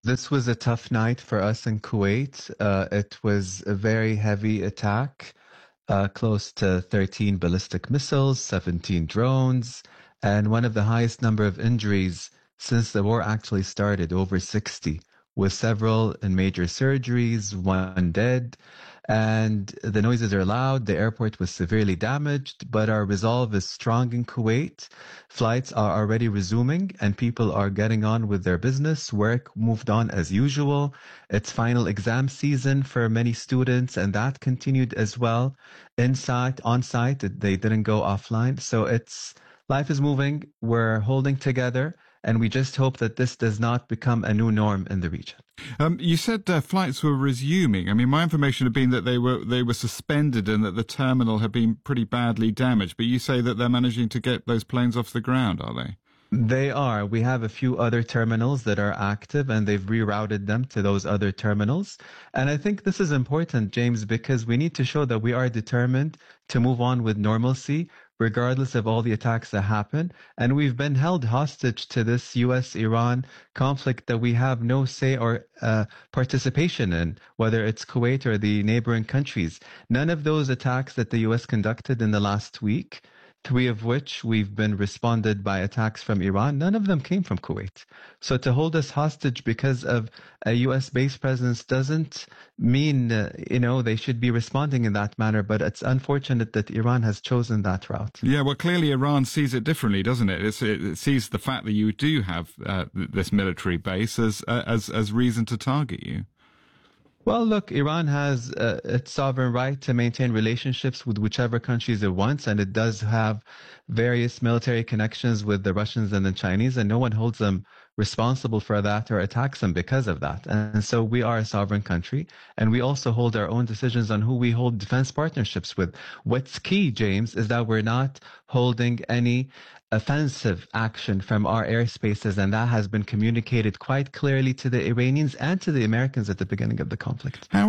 This was a tough night for us in Kuwait. It was a very heavy attack, close to 13 ballistic missiles, 17 drones, and one of the highest number of injuries since the war actually started, over 60, with several in major surgeries, one dead. And the noises are loud. The airport was severely damaged, but our resolve is strong in Kuwait. Flights are already resuming and people are getting on with their business. Work moved on as usual. It's final exam season for many students, and that continued as well. Inside, on site, they didn't go offline. So it's life is moving. We're holding together, and we just hope that this does not become a new norm in the region. You said flights were resuming. I mean, my information had been that they were suspended and that the terminal had been pretty badly damaged. But you say that they're managing to get those planes off the ground, are they? They are. We have a few other terminals that are active and they've rerouted them to those other terminals. And I think this is important, James, because we need to show that we are determined to move on with normalcy, regardless of all the attacks that happen. And we've been held hostage to this US-Iran conflict that we have no say or participation in, whether it's Kuwait or the neighboring countries. None of those attacks that the US conducted in the last week, three of which we've been responded by attacks from Iran, none of them came from Kuwait. So to hold us hostage because of a US based presence doesn't mean, they should be responding in that manner. But it's unfortunate that Iran has chosen that route. Yeah, well, clearly Iran sees it differently, doesn't it? It sees the fact that you do have this military base as reason to target you. Well, look, Iran has its sovereign right to maintain relationships with whichever countries it wants, and it does have various military connections with the Russians and the Chinese, and no one holds them responsible for that or attacks them because of that. And so we are a sovereign country, and we also hold our own decisions on who we hold defense partnerships with. What's key, James, is that we're not holding any offensive action from our airspaces, and that has been communicated quite clearly to the Iranians and to the Americans at the beginning of the conflict. How